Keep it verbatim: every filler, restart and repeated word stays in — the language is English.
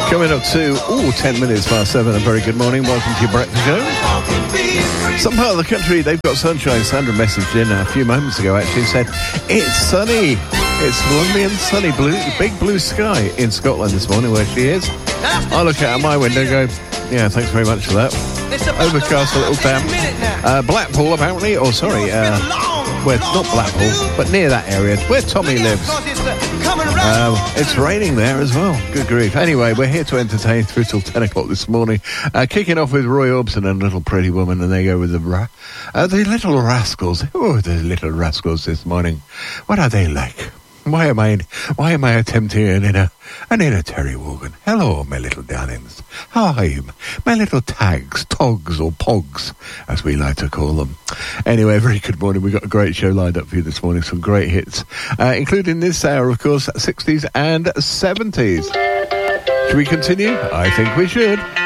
Coming up to, ooh, ten minutes past seven. A very good morning. Welcome to your breakfast show. Some part of the country, they've got sunshine. Sandra messaged in a few moments ago, actually, said, it's sunny. It's lovely and sunny. Blue, big blue sky in Scotland this morning, where she is. I look out my window and go, yeah, thanks very much for that. Overcast, a little damp. Uh, Blackpool, apparently, or sorry, uh, where, not Blackpool, but near that area, where Tommy lives. Uh, it's raining there as well. Good grief. Anyway, we're here to entertain through till ten o'clock this morning. Uh, kicking off with Roy Orbison and Little Pretty Woman, and they go with the ra- uh, the Little Rascals. Oh, the Little Rascals this morning. What are they like? Why am I, why am I attempting an inner, an inner Terry Wogan? Hello, my little darlings. How are you? My little tags, togs or pogs, as we like to call them. Anyway, very good morning. We've got a great show lined up for you this morning. Some great hits, uh, including this hour, of course, sixties and seventies. Should we continue? I think we should.